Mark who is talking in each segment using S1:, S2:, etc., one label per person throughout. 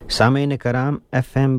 S1: سامعین کرام FM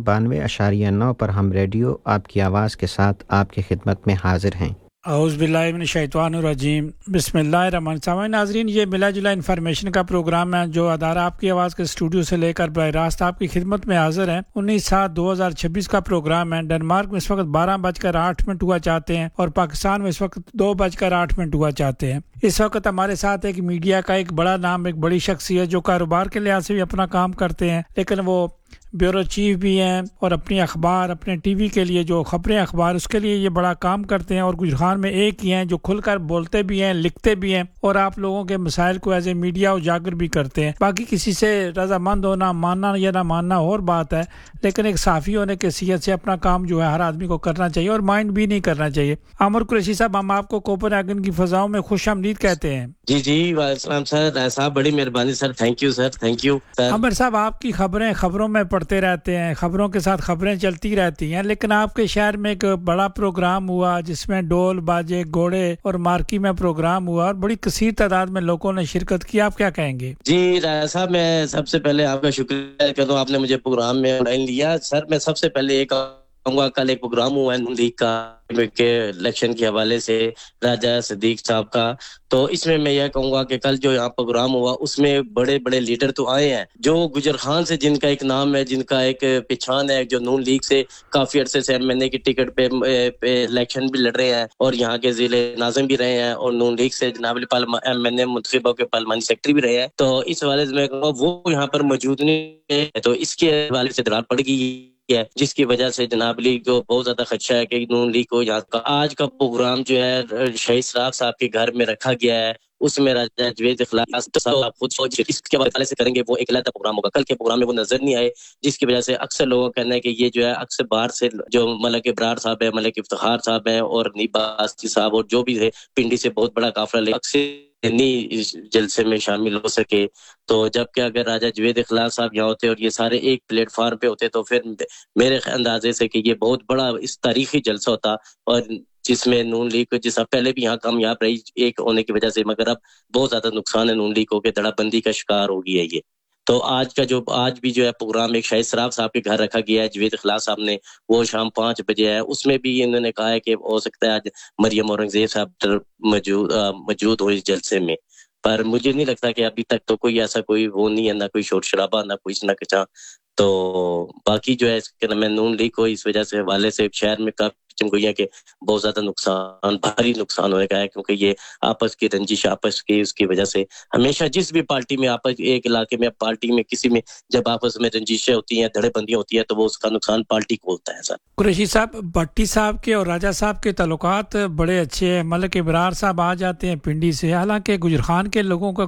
S1: 92.9 پر ہم ریڈیو آپ کی آواز کے ساتھ آپ کی خدمت میں حاضر ہیں۔
S2: اعوذ باللہ من الشیطان الرجیم، بسم اللہ الرحمن الرحیم۔ ناظرین، یہ ملا جلا انفارمیشن کا پروگرام ہے جو ادارہ آپ کی آواز کے اسٹوڈیو سے لے کر براہ راست آپ کی خدمت میں حاضر ہے۔ 19/7/2026 کا پروگرام ہے۔ ڈنمارک میں اس وقت 12:08 ہوا چاہتے ہیں اور پاکستان میں اس وقت 2:08 ہوا چاہتے ہیں۔ اس وقت ہمارے ساتھ ایک میڈیا کا ایک بڑا نام، ایک بڑی شخصیت جو کاروبار کے لحاظ سے بھی اپنا کام کرتے ہیں، لیکن وہ بیورو چیف بھی ہیں اور اپنی اخبار، اپنے ٹی وی کے لیے جو خبریں اخبار، اس کے لیے یہ بڑا کام کرتے ہیں۔ اور گجران میں ایک ہی ہیں جو کھل کر بولتے بھی ہیں، لکھتے بھی ہیں اور آپ لوگوں کے مسائل کو ایز اے میڈیا اجاگر بھی کرتے ہیں۔ باقی کسی سے رضامند ہونا، ماننا یا نہ ماننا اور بات ہے، لیکن ایک صحافی ہونے کی حیثیت سے اپنا کام جو ہے ہر آدمی کو کرنا چاہیے اور مائنڈ بھی نہیں کرنا چاہیے۔ عامر قریشی صاحب، ہم آپ کو کوپن ہیگن کی فضاؤں میں خوش آمدید کہتے ہیں۔
S3: جی وعلیکم سر صاحب، بڑی مہربانی سر، thank you sir, thank you sir.
S2: عامر صاحب، آپ کی خبروں میں پڑھتے رہتے ہیں، خبروں کے ساتھ خبریں چلتی رہتی ہیں، لیکن آپ کے شہر میں ایک بڑا پروگرام ہوا جس میں ڈول باجے گھوڑے اور مارکی میں پروگرام ہوا اور بڑی کثیر تعداد میں لوگوں نے شرکت کی، آپ کیا کہیں گے؟
S3: جی راجا صاحب، میں سب سے پہلے آپ کا شکریہ کرتا ہوں، آپ نے مجھے پروگرام میں لیا سر۔ میں سب سے پہلے ایک کہوں گا، کل ایک پروگرام ہوا ہے نون لیگ کا کے الیکشن کے حوالے سے راجہ صدیق صاحب کا، تو اس میں میں یہ کہوں گا کہ کل جو یہاں پروگرام ہوا اس میں بڑے بڑے لیڈر تو آئے ہیں جو گجر خان سے، جن کا ایک نام ہے، جن کا ایک پہچان ہے، جو نون لیگ سے کافی عرصے سے ایم این اے کی ٹکٹ پہ الیکشن بھی لڑ رہے ہیں اور یہاں کے ضلع ناظم بھی رہے ہیں، اور نون لیگ سے جناب ایم این اے منتخب ہو کے پارلیمانی سیکرٹری بھی رہے ہیں۔ تو اس حوالے سے میں کہوں گا وہ یہاں پر موجود نہیں ہے، تو اس کے حوالے سے درار پڑ گئی ہے، جس کی وجہ سے جناب لیگ کو بہت زیادہ خدشہ ہے کہ نون لیگ کو یہاں کا آج کا پروگرام جو ہے شہید سراغ صاحب کے گھر میں رکھا گیا ہے، اس میں راجہ جوید اخلاص صاحب خود اس کے حوالے سے کریں گے، وہ ایک علیحدہ پروگرام ہوگا۔ کل کے پروگرام میں وہ نظر نہیں آئے، جس کی وجہ سے اکثر لوگوں کا کہنا ہے کہ یہ جو ہے اکثر باہر سے جو ملک ابرار صاحب ہے، ملک افتخار صاحب ہیں اور نیبا آستی صاحب اور جو بھی ہے پنڈی سے بہت بڑا قافلہ لے اکثر نہیں اس جلسے میں شامل ہو سکے۔ تو جبکہ اگر راجہ جوید اخلاص صاحب یہاں ہوتے اور یہ سارے ایک پلیٹ فارم پہ ہوتے تو پھر میرے اندازے سے کہ یہ بہت بڑا اس تاریخی جلسہ ہوتا، اور جس میں نون لیگ کو جس پہلے بھی یہاں کامیاب رہی ایک ہونے کی وجہ سے، مگر اب بہت زیادہ نقصان ہے نون لیگ کو کہ دڑا بندی کا شکار ہو گئی ہے یہ۔ تو آج بھی جو ہے پروگرام ایک شاہد سراف صاحب کے گھر رکھا گیا ہے، جوید اخلاص صاحب نے، وہ شام 5 بجے ہے، اس میں بھی انہوں نے کہا ہے کہ ہو سکتا ہے آج مریم اورنگزیب صاحب موجود ہو اس جلسے میں، پر مجھے نہیں لگتا کہ ابھی تک تو کوئی ایسا کوئی وہ نہیں ہے، نہ کوئی شور شرابہ، نہ کوئی نہ کچا۔ تو باقی جو ہے میں نون لیگ کو اس وجہ سے حوالے سے شہر میں کافی چمگوئیاں کہ بہت زیادہ نقصان، بھاری نقصان ہونے کا ہے، کیونکہ یہ آپس کی رنجش، آپس کی اس کی وجہ سے ہمیشہ جس بھی پارٹی میں آپس ایک علاقے میں پارٹی میں کسی میں جب آپس میں رنجشیں ہوتی ہیں، دھڑے بندیاں ہوتی ہیں، تو وہ اس کا نقصان پارٹی کو ہوتا ہے۔ سر
S2: قریشی صاحب، بھٹی صاحب کے اور راجہ صاحب کے تعلقات بڑے اچھے ہیں، ملک ابرار صاحب آ جاتے ہیں پنڈی سے، حالانکہ گجرخان کے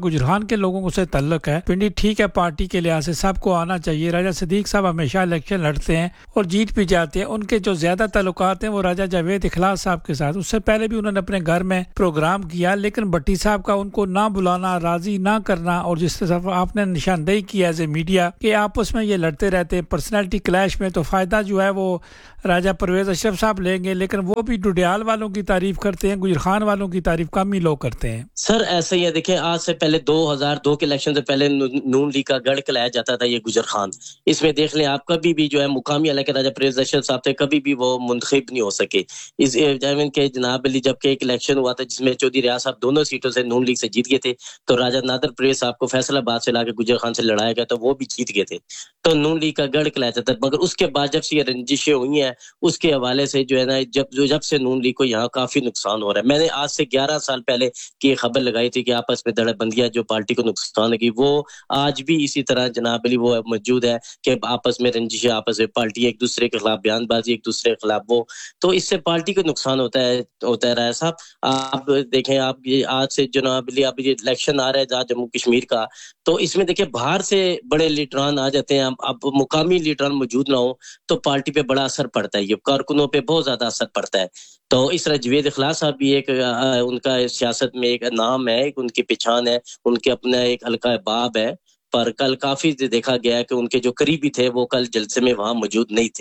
S2: لوگوں سے تعلق ہے۔ پنڈی ٹھیک ہے، پارٹی کے لحاظ سے سب کو آنا چاہیے۔ راجہ صدیق صاحب ہمیشہ الیکشن لڑتے ہیں اور جیت بھی جاتے ہیں، ان کے جو زیادہ تعلقات ہیں وہ راجہ جاوید اخلاص صاحب کے ساتھ۔ اس سے پہلے بھی انہوں نے اپنے گھر میں پروگرام کیا، لیکن بھٹی صاحب کا ان کو نہ بلانا، راضی نہ کرنا، اور جس طرح آپ نے نشاندہی کی ایز اے میڈیا کہ آپس میں یہ لڑتے رہتے ہیں پرسنالٹی کلیش میں، تو فائدہ جو ہے وہ راجہ پرویز اشرف صاحب لیں گے، لیکن وہ بھی ڈڈیال والوں کی تعریف کرتے ہیں، گجرخان والوں کی تعریف کم ہی لوگ کرتے ہیں۔
S3: سر ایسا ہی ہے، دیکھیں آج سے پہلے 2002 کے الیکشن سے پہلے نون لیگ کا گڑھ کلایا جاتا تھا یہ گجرخان، اس میں دیکھ لیں آپ کبھی بھی جو ہے مقامی علاقے راجہ پرویز اشرف صاحب تھے، کبھی بھی وہ منتخب نہیں ہو سکے۔ اس کے جناب علی جب کہ ایک الیکشن ہوا تھا جس میں چودھری ریاض صاحب دونوں سیٹوں سے نون لیگ سے جیت گئے تھے، تو راجہ نادر پرویز صاحب کو فیصل آباد سے لا کے گجرخان سے لڑایا گیا تو وہ بھی جیت گئے تھے، تو نون لیگ کا گڑھ کلایا جاتا ہے۔ مگر اس کے بعد جب سے یہ رنجشیں ہوئی ہیں، اس کے حوالے سے جو ہے نا جب سے نون لیگ کو یہاں کافی نقصان ہو رہا ہے۔ میں نے آج سے 11 سال پہلے کی خبر لگائی تھی کہ آپس میں دڑے بندیاں جو پارٹی کو نقصان کی، وہ آج بھی اسی طرح جناب علی وہ موجود ہے کہ آپس میں رنجشیں، آپس میں پارٹی ایک دوسرے کے خلاف بیان بازی، ایک دوسرے کے خلاف وہ، تو اس سے پارٹی کو نقصان ہوتا ہے رائے صاحب۔ آپ دیکھیں، آپ یہ آج سے جناب علی اب یہ الیکشن آ رہا ہے جموں کشمیر کا، تو اس میں دیکھیں باہر سے بڑے لیڈران آ جاتے ہیں، اب مقامی لیڈران موجود نہ ہو تو پارٹی پہ بڑا اثر پڑتا ہے، یہ کارکنوں پہ بہت زیادہ اثر پڑتا ہے۔ تو اس طرح جوید اخلاص صاحب بھی ایک ان کا سیاست میں ایک نام ہے، ایک ان کی پہچان ہے، ان کے اپنا ایک حلقہ باب ہے، پر کل کافی دیکھا گیا ہے کہ ان کے جو قریبی تھے وہ کل جلسے میں وہاں موجود نہیں تھے،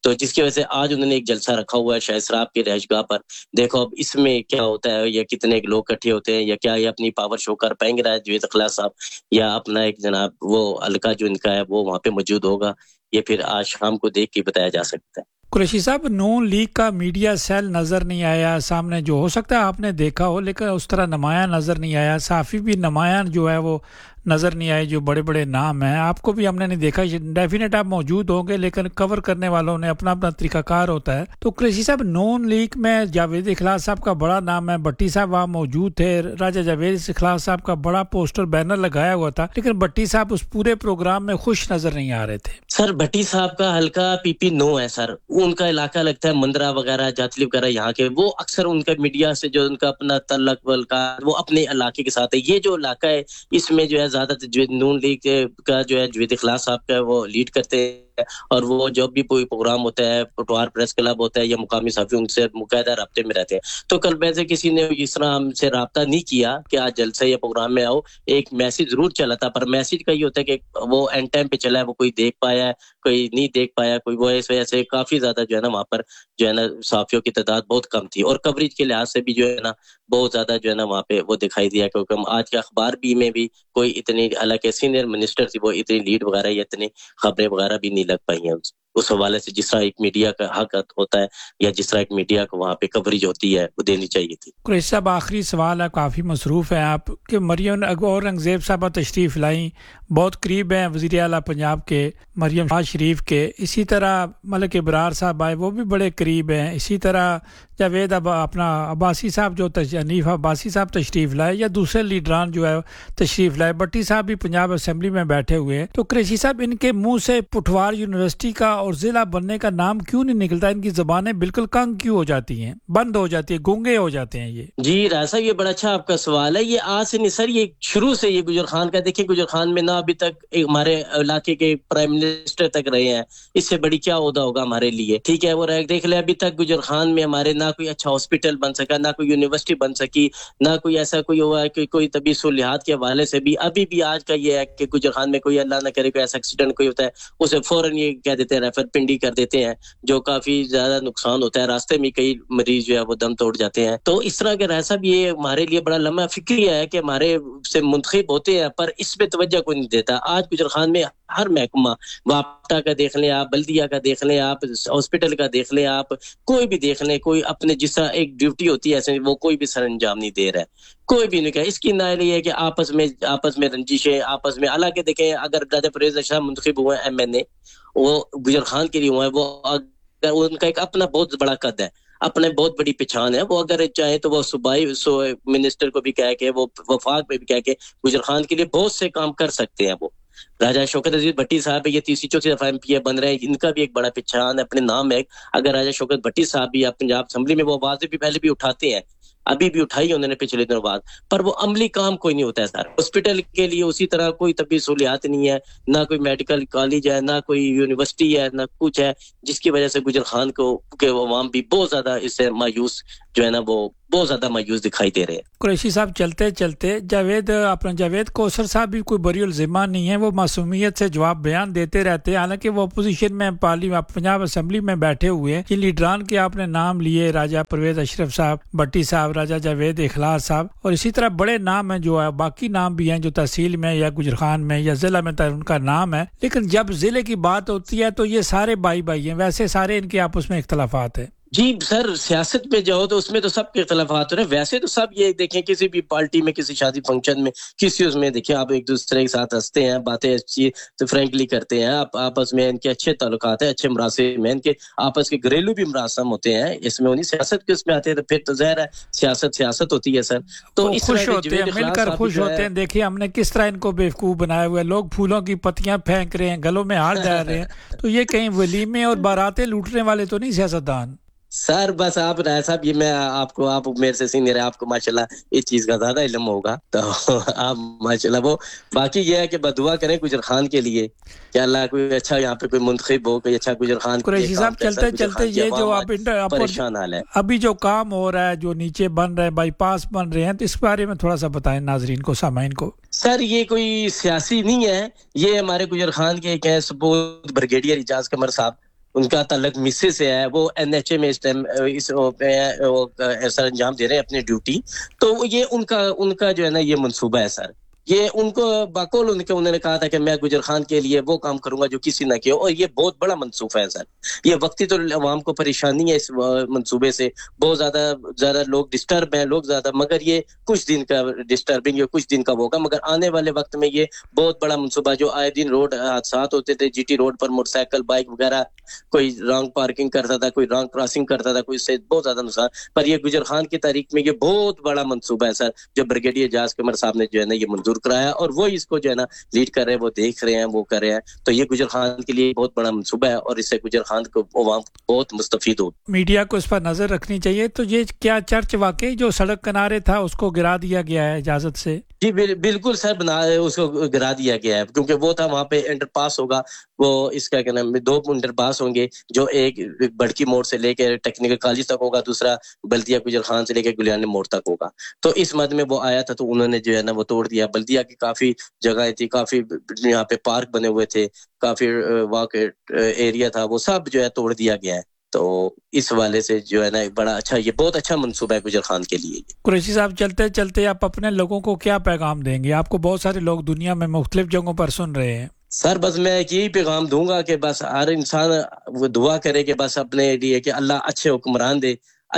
S3: تو جس کی وجہ سے آج انہوں نے ایک جلسہ رکھا ہوا ہے شاہ اسراف کی رہائش گاہ پر. دیکھو اب اس میں کیا ہوتا ہے یا کتنے لوگ اکٹھے ہوتے ہیں یا کیا یہ اپنی پاور شو کر پائیں گے جاوید اخلاص صاحب, یا اپنا ایک جناب وہ حلقہ جو ان کا ہے وہ وہاں پہ موجود ہوگا, یہ پھر آج شام کو دیکھ کے بتایا جا سکتا ہے.
S2: قریشی صاحب, نون لیگ کا میڈیا سیل نظر نہیں آیا سامنے, جو ہو سکتا ہے آپ نے دیکھا ہو لیکن اس طرح نمایاں نظر نہیں آیا. صحافی بھی نمایاں جو ہے وہ نظر نہیں آئے جو بڑے بڑے نام ہیں. آپ کو بھی ہم نے نہیں دیکھا, ڈیفینیٹ آپ موجود ہوں گے لیکن کور کرنے والوں نے اپنا اپنا طریقہ کار ہوتا ہے. تو قریشی صاحب, نون لیگ میں جاوید اخلاص صاحب کا بڑا نام ہے, بھٹی صاحب وہاں موجود تھے, راجہ جاوید اخلاص صاحب کا بڑا پوسٹر بینر لگایا ہوا تھا, لیکن بھٹی صاحب اس پورے پروگرام میں خوش نظر نہیں آ رہے تھے.
S3: سر بھٹی صاحب کا حلقہ PP9 ہے سر, ان کا علاقہ لگتا ہے مندرا وغیرہ جاتلی وغیرہ یہاں کے, وہ اکثر ان کا میڈیا سے جو ان کا اپنا تعلق وہ اپنے علاقے کے ساتھ ہے. یہ جو علاقہ ہے اس میں جو ہے زیادہ نون لیگ کا جو ہے جاوید اخلاص صاحب کا وہ لیڈ کرتے ہیں, اور وہ جب بھی کوئی پروگرام ہوتا ہے, پٹوار پریس کلب ہوتا ہے یا مقامی صحافی ان سے مقاعدہ رابطے میں رہتے ہیں. تو کل ویسے کسی نے اس طرح ہم سے رابطہ نہیں کیا کہ آج جلسے یا پروگرام میں آؤ, ایک میسج ضرور چلا تھا, پر میسج کا یہ ہوتا ہے کہ وہ اینڈ ٹائم پہ چلا ہے, وہ کوئی دیکھ پایا ہے کوئی نہیں دیکھ پایا کوئی, وہ اس وجہ سے کافی زیادہ جو ہے نا وہاں پر جو ہے نا صحافیوں کی تعداد بہت کم تھی, اور کوریج کے لحاظ سے بھی جو ہے نا بہت زیادہ جو ہے نا وہاں پہ وہ دکھائی دیا, کیونکہ ہم آج کے اخبار بھی میں بھی کوئی اتنی, حالانکہ سینئر منسٹر تھی, وہ اتنی لیڈ وغیرہ یا اتنی خبریں وغیرہ بھی نہیں لگ پائی ہیں اس حوالے سے, جس طرح ایک میڈیا کا حق ہوتا ہے یا جس طرح ایک میڈیا کو وہاں پہ کوریج ہوتی ہے وہ دینی چاہیے تھی.
S2: قریشی صاحب, آخری سوال ہے, کافی مصروف ہیں آپ, کہ مریم اورنگزیب صاحبہ تشریف لائیں, بہت قریب ہیں وزیر اعلیٰ پنجاب کے مریم شاہ شریف کے, اسی طرح ملک ابرار صاحب آئے وہ بھی بڑے قریب ہیں, اسی طرح جاوید اپنا عباسی صاحب جو حنیف عباسی صاحب تشریف لائے یا دوسرے لیڈران جو ہے تشریف لائے, بھٹی صاحب بھی پنجاب اسمبلی میں بیٹھے ہوئے ہیں. تو قریشی صاحب, ان کے منہ سے پٹوار یونیورسٹی کا اور ضلع بننے کا نام کیوں نہیں نکلتا؟ ان کی زبانیں بالکل کنگ کیوں ہو جاتی ہیں, بند ہو جاتی ہیں, گونگے ہو جاتے ہیں یہ؟
S3: جی راجا, یہ بڑا اچھا آپ کا سوال ہے. یہ آج سے نہیں سر, یہ شروع سے یہ گجر خان کا, دیکھیں گجر خان میں نہ ابھی تک ہمارے علاقے کے پرائم منسٹر تک رہے ہیں, اس سے بڑی کیا عہدہ ہوگا ہمارے لیے, ٹھیک ہے. وہ دیکھ لیں ابھی تک گجر خان میں ہمارے نہ کوئی اچھا ہاسپٹل بن سکا, نہ کوئی یونیورسٹی بن سکی, نہ کوئی ایسا کوئی ہوا ہے کہ کوئی طبی سہولیات کے حوالے سے بھی ابھی بھی آج کا یہ ہے کہ گجر خان میں کوئی اللہ نہ کرے کوئی ایسا ایکسیڈنٹ کوئی ہوتا ہے, اسے فوراً یہ کہہ دیتے ہیں ریفر پنڈی کر دیتے ہیں, جو کافی زیادہ نقصان ہوتا ہے, راستے میں کئی مریض جو ہے وہ دم توڑ جاتے ہیں. تو اس طرح کا ایسا بھی یہ ہمارے لیے بڑا لمحہ فکری ہے کہ ہمارے سے منتخب ہوتے ہیں پر اس پہ توجہ کوئی نہیں دیتا. آج گجر خان میں ہر محکمہ, واپٹا کا دیکھ لیں آپ, بلدیہ کا دیکھ لیں آپ, ہاسپٹل کا دیکھ لیں آپ, کوئی بھی دیکھ لیں, کوئی اپنے جس طرح ایک ڈیوٹی ہوتی ہے ایسے وہ کوئی بھی سر انجام نہیں دے رہا ہے, کوئی بھی نہیں کہا. اس کی نائل یہ ہے کہ آپس میں رنجشیں, آپس میں, حالانکہ دیکھیں اگر راجہ پرویز شاہ منتخب ہوئے ہیں MNA, وہ گجر خان کے لیے ہوئے ہیں, وہ ان کا ایک اپنا بہت بڑا قد ہے, اپنے بہت بڑی پہچان ہے. وہ اگر چاہیں تو وہ صوبائی منسٹر کو بھی کہہ کے, وہ وفاق میں بھی کہہ کے گجر خان کے لیے بہت سے کام کر سکتے ہیں. وہ راجہ شوکت عزیز بھٹی صاحب یہ تیسری چوتھی دفعہ MP بن رہے ہیں, ان کا بھی ایک بڑا پہچان ہے, اپنے نام ہے. اگر راجہ شوکت بھٹی صاحب بھی پنجاب اسمبلی میں وہ آوازیں بھی پہلے بھی اٹھاتے ہیں, ابھی بھی اٹھائی انہوں نے پچھلے دنوں بعد, پر وہ عملی کام کوئی نہیں ہوتا ہے سر. ہاسپٹل کے لیے اسی طرح کوئی طبی سہولیات نہیں ہے, نہ کوئی میڈیکل کالج ہے, نہ کوئی یونیورسٹی ہے, نہ کچھ ہے, جس کی وجہ سے گجر خان کو کہ عوام بھی بہت زیادہ اس سے مایوس جو ہے نا وہ بہت زیادہ مایوس دکھائی دے رہے ہیں.
S2: قریشی صاحب, چلتے چلتے جاوید کوثر صاحب بھی کوئی بری الذمہ نہیں ہے, وہ معصومیت سے جواب بیان دیتے رہتے ہیں, حالانکہ وہ اپوزیشن میں پنجاب اسمبلی میں بیٹھے ہوئے ہیں. یہ لیڈران کے آپ نے نام لیے, راجہ پرویز اشرف صاحب, بھٹی صاحب, راجہ جاوید اخلاص صاحب, اور اسی طرح بڑے نام ہیں جو ہے باقی نام بھی ہیں جو تحصیل میں یا گجر خان میں یا ضلع میں ان کا نام ہے, لیکن جب ضلع کی بات ہوتی ہے تو یہ سارے بھائی ہیں, ویسے سارے ان کے آپس میں اختلافات ہیں.
S3: جی سر, سیاست میں جاؤ تو اس میں تو سب کے اختلافات ہو رہے ہیں. ویسے تو سب یہ دیکھیں کسی بھی پارٹی میں, کسی شادی فنکشن میں, کسی اس میں دیکھیں آپ ایک دوسرے کے ساتھ ہنستے ہیں, باتیں اچھی تو فرینکلی کرتے ہیں, آپ آپس میں ان کے اچھے تعلقات ہیں, اچھے مراسم ہیں, ان کے آپس کے گھریلو بھی مراسم ہوتے ہیں. اس میں انہیں سیاست کے اس میں آتے ہیں تو پھر تو ظاہر ہے سیاست ہوتی ہے سر. تو اس
S2: خوش ہوتے ہیں, مل کر خوش ہوتے ہیں. دیکھیے ہم نے کس طرح ان کو بیوقوف بنایا ہوا ہے, لوگ پھولوں کی پتیاں پھینک رہے ہیں, گلوں میں ہار ڈال رہے ہیں, تو یہ کہیں ولیمے اور باراتیں لوٹنے والے تو نہیں سیاستدان
S3: سر. بس آپ رائے صاحب, یہ میں آپ میرے سے سینئر ہے, آپ کو ماشاءاللہ اس چیز کا زیادہ علم ہوگا, تو آپ ماشاءاللہ وہ باقی یہ ہے کہ بدعا کریں گجر خان کے لیے کہ اللہ کوئی اچھا یہاں پہ کوئی منتخب ہو, کوئی اچھا گجر خان.
S2: قریشی صاحب, چلتے چلتے یہ جو آپ
S3: پریشان حال ہے,
S2: ابھی جو کام ہو رہا ہے, جو نیچے بن رہے ہیں, بائی پاس بن رہے ہیں, تو اس بارے میں تھوڑا سا بتائیں ناظرین کو, سامعین کو.
S3: سر یہ کوئی سیاسی نہیں ہے, یہ ہمارے گجر خان کے ایک سپورٹ بریگیڈیئر اجاز قمر صاحب, ان کا تعلق مصر سے ہے, وہ NHA میں اس ٹائم سر انجام دے رہے ہیں اپنی ڈیوٹی. تو یہ ان کا جو ہے نا یہ منصوبہ ہے سر. یہ ان کو باقول انہوں نے کہا تھا کہ میں گجر خان کے لیے وہ کام کروں گا جو کسی نہ کیا, اور یہ بہت بڑا منصوبہ ہے سر. یہ وقتی تو عوام کو پریشانی ہے اس منصوبے سے, بہت زیادہ لوگ ڈسٹرب ہیں, لوگ زیادہ, مگر یہ کچھ دن کا ڈسٹربنگ, یہ کچھ دن کا ہوگا, مگر آنے والے وقت میں یہ بہت بڑا منصوبہ. جو آئے دن روڈ حادثات ہوتے تھے GT روڈ پر, موٹر سائیکل بائک وغیرہ, کوئی رانگ پارکنگ کرتا تھا, کوئی رانگ کراسنگ کرتا تھا, کوئی سے بہت زیادہ نقصان, پر یہ گجر خان کی تاریخ میں یہ بہت بڑا منصوبہ ہے سر, جو بریگیڈیئر جاز قمر صاحب نے جو ہے نا یہ منظور کرایا, اور وہ اس کو جو ہے نا لیڈ کر رہے ہیں, وہ دیکھ رہے ہیں, وہ کر رہے ہیں. تو یہ گجر خان کے لیے بہت بڑا منصوبہ ہے, اور اس سے گجر خان کو عوام بہت مستفید ہو.
S2: میڈیا کو اس پر نظر رکھنی چاہیے. تو یہ کیا چرچ واقعی جو سڑک کنارے تھا اس کو گرا دیا گیا ہے اجازت سے؟
S3: جی بالکل سر, اس کو گرا دیا گیا ہے, کیونکہ وہ تھا وہاں پہ انڈر پاس ہوگا, وہ اس کا کیا نام, 2 انڈر پاس ہوں گے, جو ایک بڑکی موڑ سے لے کے ٹیکنیکل کالج تک ہوگا, دوسرا بلدیہ گجر خان سے لے کے گلیان موڑ تک ہوگا. تو اس مد میں وہ آیا تھا, تو انہوں نے جو ہے نا وہ توڑ دیا. بلدیہ کی کافی جگہیں تھی, کافی یہاں پہ پارک بنے ہوئے تھے, کافی واک ایریا تھا, وہ سب جو ہے توڑ دیا گیا ہے. تو اس والے سے جو ہے نا بڑا اچھا, یہ بہت اچھا منصوبہ ہے گجر خان کے لیے.
S2: قریشی صاحب, چلتے چلتے آپ اپنے لوگوں کو کیا پیغام دیں گے؟ آپ کو بہت سارے لوگ دنیا میں مختلف جگہوں پر سن رہے ہیں.
S3: سر بس میں یہی پیغام دوں گا کہ بس ہر انسان وہ دعا کرے کہ بس اپنے لیے کہ اللہ اچھے حکمران دے,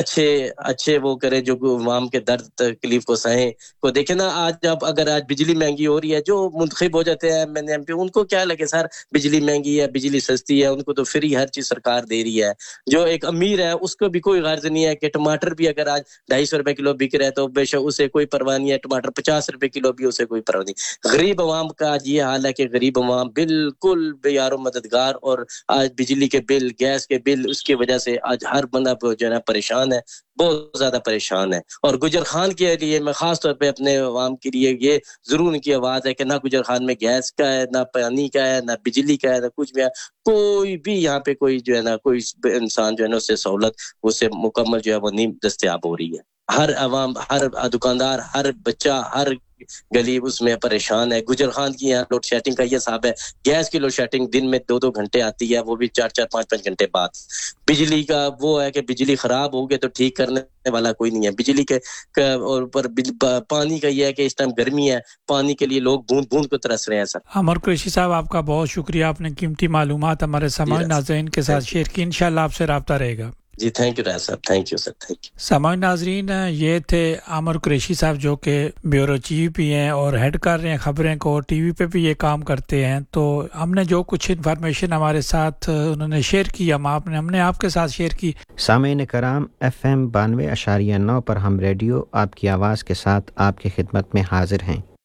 S3: اچھے وہ کرے جو عوام کے درد تکلیف کو سہیں. کو دیکھیں نا, آج اگر آج بجلی مہنگی ہو رہی ہے, جو منتخب ہو جاتے ہیں MP, ان کو کیا لگے سر بجلی مہنگی ہے, بجلی سستی ہے, ان کو تو فری ہر چیز سرکار دے رہی ہے. جو ایک امیر ہے اس کو بھی کوئی غرض نہیں ہے کہ ٹماٹر بھی اگر آج 250 روپے کلو بک رہا ہے تو بے شک اسے کوئی پرواہ نہیں ہے, ٹماٹر 50 روپے کلو بھی اسے کوئی پرواہ نہیں. غریب عوام کا آج یہ حال ہے کہ غریب عوام بالکل بے یار و مددگار, اور آج بجلی کے بل, گیس کے بل, اس کی وجہ سے آج ہر بندہ جو ہے نا پریشان ہے, بہت زیادہ پریشان ہے. اور گجر خان کے لیے میں خاص طور پہ اپنے عوام کے لیے یہ ضرور ان کی آواز ہے کہ نہ گجر خان میں گیس کا ہے, نہ پانی کا ہے, نہ بجلی کا ہے, نہ کچھ بھی ہے. کوئی بھی یہاں پہ کوئی جو ہے نا کوئی انسان جو ہے نا اس سے سہولت, اس سے مکمل جو ہے وہ نہیں دستیاب ہو رہی ہے. ہر عوام, ہر دکاندار, ہر بچہ, ہر گلی اس میں پریشان ہے. گجر خان کی یہاں لوڈ شیڈنگ کا یہ حساب ہے, گیس کی لوڈ شیڈنگ دن میں 2 گھنٹے آتی ہے, وہ بھی 4 5 گھنٹے بعد. بجلی کا وہ ہے کہ بجلی خراب ہو گئی تو ٹھیک کرنے والا کوئی نہیں ہے. بجلی کے اوپر پانی کا یہ ہے کہ اس ٹائم گرمی ہے, پانی کے لیے لوگ بوند بوند کو ترس رہے ہیں. سر
S2: عمر قریشی صاحب, آپ کا بہت شکریہ, آپ نے قیمتی معلومات ہمارے سامعین ناظرین کے ساتھ شیئر کی. انشاءاللہ آپ سے رابطہ رہے گا.
S3: جی تھینک یو راز صاحب, thank you sir, thank you.
S2: سامعین ناظرین, یہ تھے عمر قریشی صاحب جو کہ بیورو چیف بھی ہیں اور ہیڈ کر رہے ہیں خبریں کو, ٹی وی پہ بھی یہ کام کرتے ہیں. تو ہم نے جو کچھ انفارمیشن ہمارے ساتھ انہوں نے شیئر کی, ہم نے آپ کے ساتھ شیئر کی.
S1: سامعین کرام, FM 92.9 پر ہم ریڈیو آپ کی آواز کے ساتھ آپ کی خدمت میں حاضر ہیں.